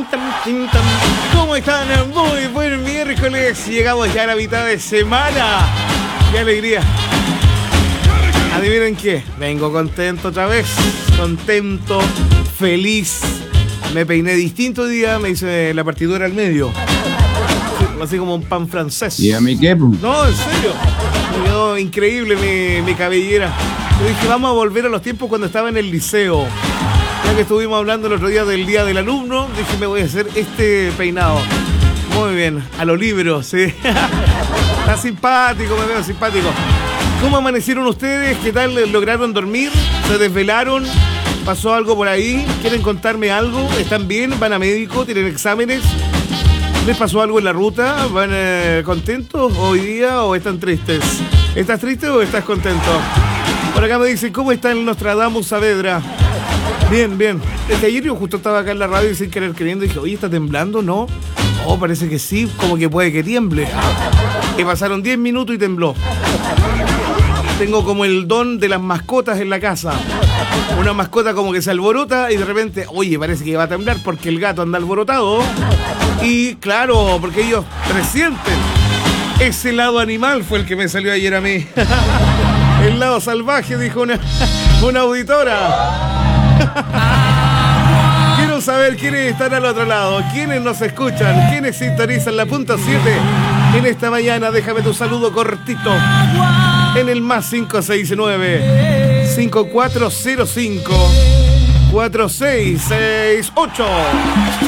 ¿Cómo están? Muy buen miércoles. Llegamos ya a la mitad de semana. ¡Qué alegría! ¿Adivinen qué? Vengo contento otra vez. Contento, feliz. Me peiné distinto día, me hice la partidura al medio. Así como un pan francés. ¿Y a mí qué? No, en serio. Me quedó increíble mi cabellera. Yo dije, vamos a volver a los tiempos cuando estaba en el liceo. Ya que estuvimos hablando el otro día del Día del Alumno, dije, me voy a hacer este peinado. Muy bien, a los libros, sí. Está simpático, me veo simpático. ¿Cómo amanecieron ustedes? ¿Qué tal? ¿Lograron dormir? ¿Se desvelaron? ¿Pasó algo por ahí? ¿Quieren contarme algo? ¿Están bien? ¿Van a médico? ¿Tienen exámenes? ¿Les pasó algo en la ruta? ¿Van contentos hoy día o están tristes? ¿Estás triste o estás contento? Por acá me dicen, ¿cómo está el Nostradamus Saavedra? Bien, bien. Es que ayer yo justo estaba acá en la radio y sin querer queriendo dije, oye, ¿está temblando? ¿No? Oh, parece que sí, como que puede que tiemble. Y pasaron 10 minutos y tembló. Tengo como el don de las mascotas en la casa. Una mascota como que se alborota y de repente, oye, parece que va a temblar porque el gato anda alborotado. Y claro, porque ellos presienten. Ese lado animal fue el que me salió ayer a mí. El lado salvaje, dijo una auditora. Quiero saber quiénes están al otro lado, quiénes nos escuchan, quiénes sintonizan la punta 7 en esta mañana. Déjame tu saludo cortito en el más 569 5405 4668.